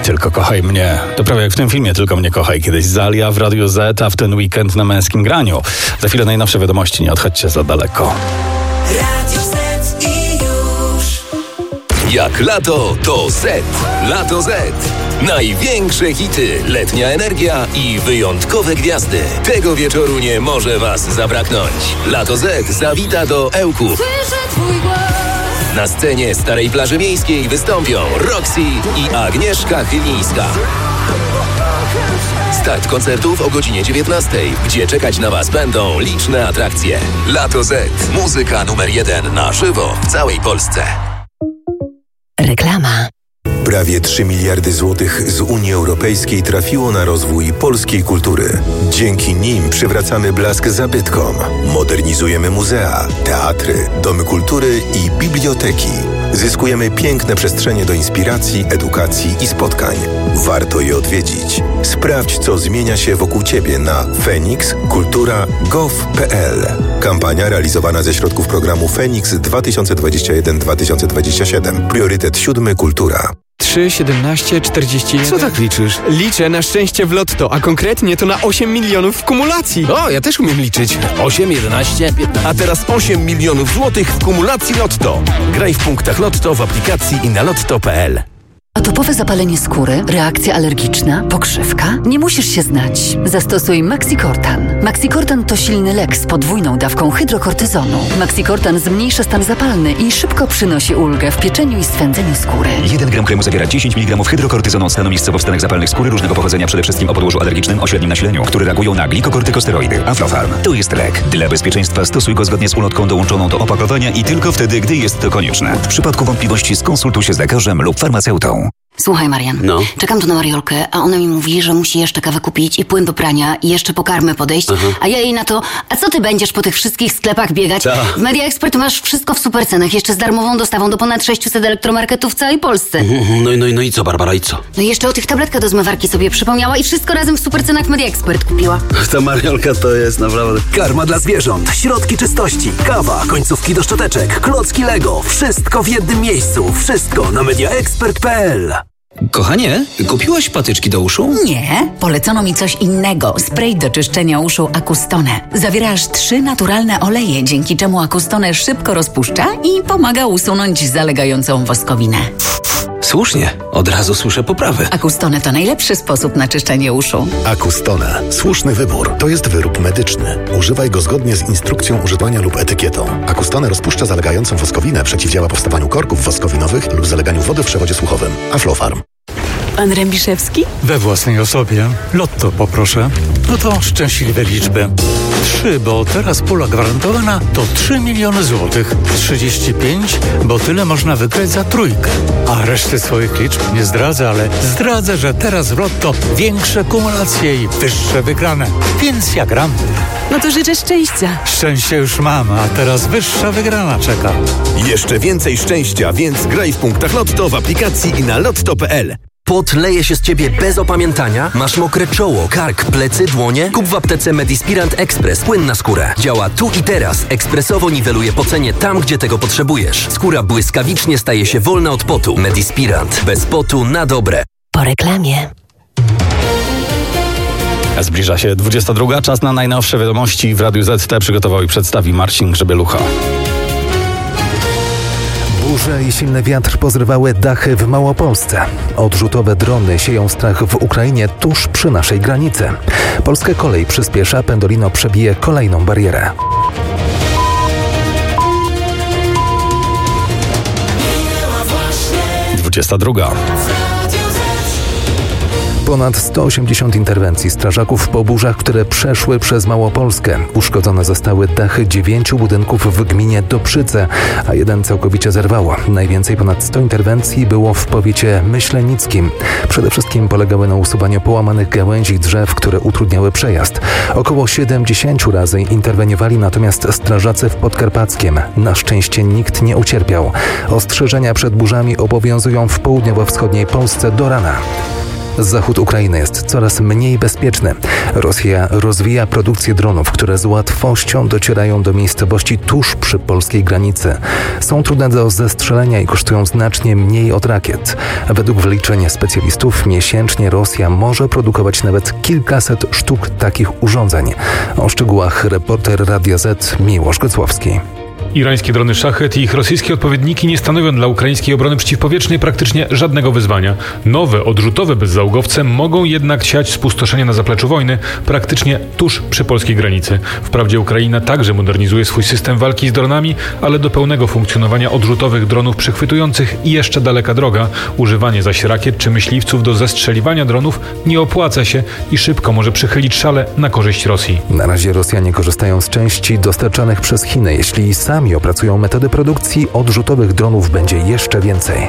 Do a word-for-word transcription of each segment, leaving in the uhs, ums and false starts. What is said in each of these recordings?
Tylko kochaj mnie. To prawie jak w tym filmie Tylko mnie kochaj. Kiedyś Zalia w Radiu Z, a w ten weekend na Męskim Graniu. Za chwilę najnowsze wiadomości, nie odchodźcie za daleko. Radio Z i już. Jak lato, to Z. Lato Z. Największe hity, letnia energia i wyjątkowe gwiazdy. Tego wieczoru nie może was zabraknąć. Lato Z zawita do Ełków. Słyszę twój głos. Na scenie Starej Plaży Miejskiej wystąpią Roxy i Agnieszka Chylińska. Start koncertów o godzinie dziewiętnastej, gdzie czekać na was będą liczne atrakcje. Lato Z. Muzyka numer jeden na żywo w całej Polsce. Reklama. Prawie trzy miliardy złotych z Unii Europejskiej trafiło na rozwój polskiej kultury. Dzięki nim przywracamy blask zabytkom, modernizujemy muzea, teatry, domy kultury i biblioteki. Zyskujemy piękne przestrzenie do inspiracji, edukacji i spotkań. Warto je odwiedzić. Sprawdź, co zmienia się wokół Ciebie na fenix kultura kropka gov kropka p l. Kampania realizowana ze środków programu Feniks dwa tysiące dwadzieścia jeden do dwa tysiące dwadzieścia siedem. Priorytet siódmy Kultura. trzy, siedemnaście, czterdzieści jeden. Co tak liczysz? Liczę na szczęście w lotto, a konkretnie to na osiem milionów w kumulacji. O, ja też umiem liczyć. osiem, jedenaście, piętnaście. A teraz osiem milionów złotych w kumulacji Lotto. Graj w punktach Lotto w aplikacji i na lotto kropka p l. Atopowe zapalenie skóry, reakcja alergiczna, pokrzywka? Nie musisz się znać. Zastosuj Maxicortan. Maxicortan to silny lek z podwójną dawką hydrokortyzonu. Maxicortan zmniejsza stan zapalny i szybko przynosi ulgę w pieczeniu i swędzeniu skóry. jeden gram kremu zawiera dziesięć miligramów hydrokortyzonu, stanu miejscowo w stanach zapalnych skóry różnego pochodzenia, przede wszystkim o podłożu alergicznym o średnim nasileniu, które reagują na glikokortykosteroidy. Aflofarm. To jest lek. Dla bezpieczeństwa stosuj go zgodnie z ulotką dołączoną do opakowania i tylko wtedy, gdy jest to konieczne. W przypadku wątpliwości skonsultuj się z lekarzem lub farmaceutą. Słuchaj, Marian, No. czekam tu na Mariolkę, a ona mi mówi, że musi jeszcze kawę kupić i płyn do prania i jeszcze po karmę podejść, Aha. a ja jej na to, a co ty będziesz po tych wszystkich sklepach biegać? Ta. W Media Expert masz wszystko w supercenach, jeszcze z darmową dostawą do ponad sześciuset elektromarketów w całej Polsce. No i, no, i, no i co, Barbara, i co? No i jeszcze o tych tabletkach do zmywarki sobie przypomniała i wszystko razem w supercenach w Media Expert kupiła. Ta Mariolka to jest naprawdę... Karma dla zwierząt, środki czystości, kawa, końcówki do szczoteczek, klocki Lego. Wszystko w jednym miejscu. Wszystko na media expert kropka p l. Kochanie, kupiłaś patyczki do uszu? Nie, polecono mi coś innego. Spray do czyszczenia uszu Acustone. Zawiera aż trzy naturalne oleje, dzięki czemu Acustone szybko rozpuszcza i pomaga usunąć zalegającą woskowinę. Słusznie, od razu słyszę poprawę. Acustone to najlepszy sposób na czyszczenie uszu. Acustone. Słuszny wybór. To jest wyrób medyczny. Używaj go zgodnie z instrukcją używania lub etykietą. Acustone rozpuszcza zalegającą woskowinę, przeciwdziała powstawaniu korków woskowinowych lub zaleganiu wody w przewodzie słuchowym. Aflofarm. Pan Rębiszewski? We własnej osobie. Lotto poproszę. No to szczęśliwe liczby. Trzy, bo teraz pula gwarantowana to trzy miliony złotych. trzydzieści pięć, bo tyle można wygrać za trójkę. A reszty swoich liczb nie zdradzę, ale zdradzę, że teraz w Lotto większe kumulacje i wyższe wygrane. Więc ja gram. No to życzę szczęścia. Szczęście już mam, a teraz wyższa wygrana czeka. Jeszcze więcej szczęścia, więc graj w punktach Lotto w aplikacji i na lotto kropka p l. Pot leje się z ciebie bez opamiętania? Masz mokre czoło, kark, plecy, dłonie? Kup w aptece Medispirant Express płyn na skórę. Działa tu i teraz. Ekspresowo niweluje pocenie tam, gdzie tego potrzebujesz. Skóra błyskawicznie staje się wolna od potu. Medispirant. Bez potu na dobre. Po reklamie. Zbliża się dwudziesta druga. Czas na najnowsze wiadomości w Radiu Z T przygotował i przedstawi Marcin Grzebielucha. Burze i silny wiatr pozrywały dachy w Małopolsce. Odrzutowe drony sieją strach w Ukrainie tuż przy naszej granicy. Polska kolej przyspiesza, Pendolino przebije kolejną barierę. dwudziesta druga. Ponad sto osiemdziesiąt interwencji strażaków po burzach, które przeszły przez Małopolskę. Uszkodzone zostały dachy dziewięciu budynków w gminie Dobrzyce, a jeden całkowicie zerwało. Najwięcej, ponad sto interwencji było w powiecie myślenickim. Przede wszystkim polegały na usuwaniu połamanych gałęzi drzew, które utrudniały przejazd. Około siedemdziesięciu razy interweniowali natomiast strażacy w Podkarpackiem. Na szczęście nikt nie ucierpiał. Ostrzeżenia przed burzami obowiązują w południowo-wschodniej Polsce do rana. Zachód Ukrainy jest coraz mniej bezpieczny. Rosja rozwija produkcję dronów, które z łatwością docierają do miejscowości tuż przy polskiej granicy. Są trudne do zestrzelenia i kosztują znacznie mniej od rakiet. Według wyliczeń specjalistów miesięcznie Rosja może produkować nawet kilkaset sztuk takich urządzeń. O szczegółach reporter Radia Z Miłosz Gocłowski. Irańskie drony Szachet i ich rosyjskie odpowiedniki nie stanowią dla ukraińskiej obrony przeciwpowietrznej praktycznie żadnego wyzwania. Nowe, odrzutowe bezzałogowce mogą jednak siać spustoszenie na zapleczu wojny praktycznie tuż przy polskiej granicy. Wprawdzie Ukraina także modernizuje swój system walki z dronami, ale do pełnego funkcjonowania odrzutowych dronów przechwytujących jeszcze daleka droga. Używanie zaś rakiet czy myśliwców do zestrzeliwania dronów nie opłaca się i szybko może przychylić szale na korzyść Rosji. Na razie Rosjanie korzystają z części dostarczanych przez Chiny. Jeśli sami opracują metody produkcji, odrzutowych dronów będzie jeszcze więcej.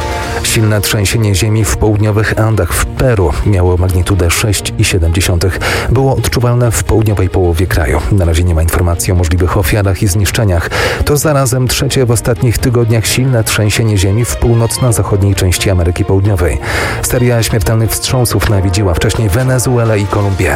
Silne trzęsienie ziemi w południowych Andach w Peru miało magnitudę sześć przecinek siedem. Było odczuwalne w południowej połowie kraju. Na razie nie ma informacji o możliwych ofiarach i zniszczeniach. To zarazem trzecie w ostatnich tygodniach silne trzęsienie ziemi w północno-zachodniej części Ameryki Południowej. Seria śmiertelnych wstrząsów nawiedziła wcześniej Wenezuelę i Kolumbię.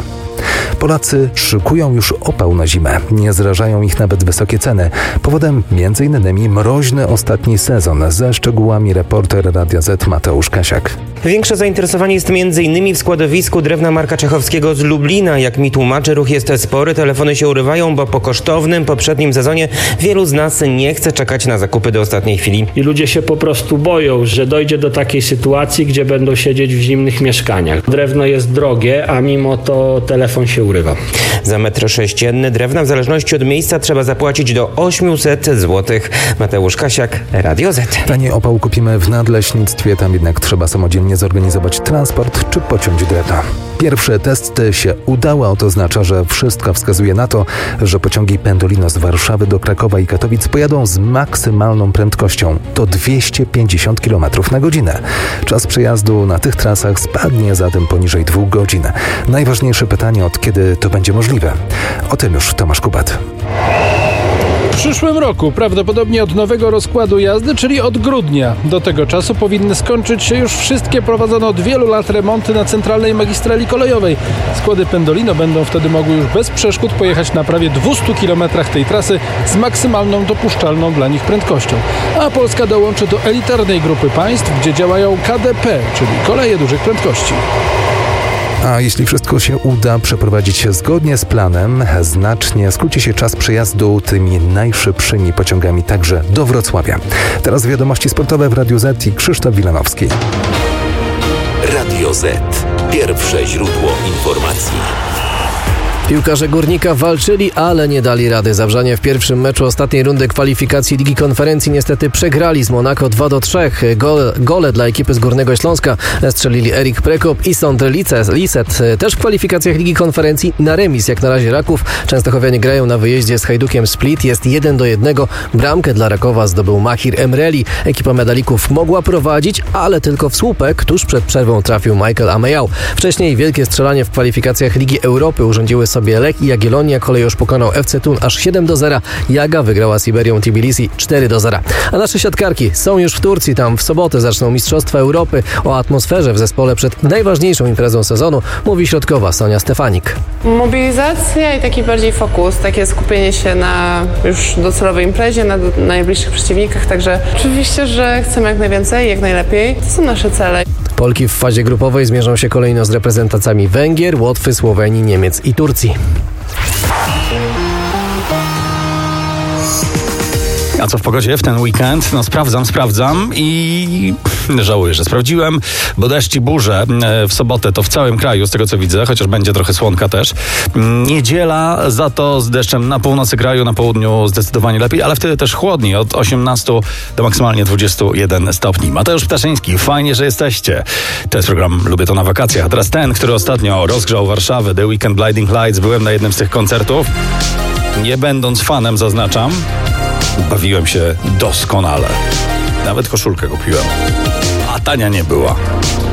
Polacy szykują już opał na zimę. Nie zrażają ich nawet wysokie ceny. Powodem między innymi mroźny ostatni sezon. Ze szczegółami reporter Radia Z Mateusz Kasiak. Większe zainteresowanie jest między innymi w składowisku drewna Marka Czechowskiego z Lublina. Jak mi tłumaczy, ruch jest spory, telefony się urywają, bo po kosztownym poprzednim sezonie wielu z nas nie chce czekać na zakupy do ostatniej chwili. I ludzie się po prostu boją, że dojdzie do takiej sytuacji, gdzie będą siedzieć w zimnych mieszkaniach. Drewno jest drogie, a mimo to telefon się urywa. Za metr sześcienny drewna w zależności od miejsca trzeba zapłacić do osiemset złotych. Mateusz Kasiak, Radio Z. Taniej opał kupimy w nadleśnictwie, tam jednak trzeba samodzielnie zorganizować transport czy pociąć drewno. Pierwsze testy się udały, a to oznacza, że wszystko wskazuje na to, że pociągi Pendolino z Warszawy do Krakowa i Katowic pojadą z maksymalną prędkością do dwieście pięćdziesiąt kilometrów na godzinę. Czas przejazdu na tych trasach spadnie zatem poniżej dwóch godzin. Najważniejsze pytanie, od kiedy to będzie możliwe? O tym już Tomasz Kubat. W przyszłym roku, prawdopodobnie od nowego rozkładu jazdy, czyli od grudnia. Do tego czasu powinny skończyć się już wszystkie prowadzone od wielu lat remonty na centralnej magistrali kolejowej. Składy Pendolino będą wtedy mogły już bez przeszkód pojechać na prawie dwustu kilometrach tej trasy z maksymalną dopuszczalną dla nich prędkością. A Polska dołączy do elitarnej grupy państw, gdzie działają K D P, czyli koleje dużych prędkości. A jeśli wszystko się uda przeprowadzić zgodnie z planem, znacznie skróci się czas przejazdu tymi najszybszymi pociągami także do Wrocławia. Teraz wiadomości sportowe w Radiu Z i Krzysztof Wilanowski. Radio Z. Pierwsze źródło informacji. Piłkarze Górnika walczyli, ale nie dali rady. Zawrzanie w pierwszym meczu ostatniej rundy kwalifikacji Ligi Konferencji niestety przegrali z Monako dwa do trzech. Gole, gole dla ekipy z Górnego Śląska strzelili Erik Prekop i Sondre Liset. Też w kwalifikacjach Ligi Konferencji na remis jak na razie Raków. Częstochowianie grają na wyjeździe z Hajdukiem Split. Jest jeden do jednego. Bramkę dla Rakowa zdobył Mahir Emreli. Ekipa medalików mogła prowadzić, ale tylko w słupek. Tuż przed przerwą trafił Michael Ameyał. Wcześniej wielkie strzelanie w kwalifikacjach Ligi Europy urządziły sobie Lech i Jagiellonia. Kolejorz pokonał F C Thun aż siedem do zera. Jaga wygrała z Iberią Tbilisi cztery do zera. A nasze siatkarki są już w Turcji. Tam w sobotę zaczną Mistrzostwa Europy. O atmosferze w zespole przed najważniejszą imprezą sezonu mówi środkowa Sonia Stefanik. Mobilizacja i taki bardziej fokus, takie skupienie się na już docelowej imprezie, na najbliższych przeciwnikach. Także oczywiście, że chcemy jak najwięcej, jak najlepiej. To są nasze cele. Polki w fazie grupowej zmierzą się kolejno z reprezentacjami Węgier, Łotwy, Słowenii, Niemiec i Turcji. A co w pogodzie w ten weekend? No sprawdzam, sprawdzam i żałuję, że sprawdziłem, bo deszcz i burze w sobotę to w całym kraju, z tego co widzę, chociaż będzie trochę słonka też. Niedziela za to z deszczem na północy kraju, na południu zdecydowanie lepiej, ale wtedy też chłodniej, od osiemnastu do maksymalnie dwudziestu jeden stopni. Mateusz Ptaszyński, fajnie, że jesteście. To jest program Lubię to na wakacjach. A teraz ten, który ostatnio rozgrzał Warszawę, The Weekend Blinding Lights, byłem na jednym z tych koncertów. Nie będąc fanem, zaznaczam, bawiłem się doskonale. Nawet koszulkę kupiłem. A tania nie była.